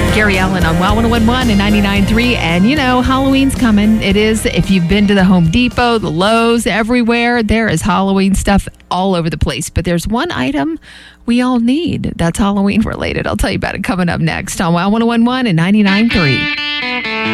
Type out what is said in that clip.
Gary Allen on Wow 101.1 and 99.3. And you know, Halloween's coming. It is. If you've been to the Home Depot, the Lowe's, everywhere, there is Halloween stuff all over the place. But there's one item we all need that's Halloween related. I'll tell you about it coming up next on Wow 101.1 and 99.3.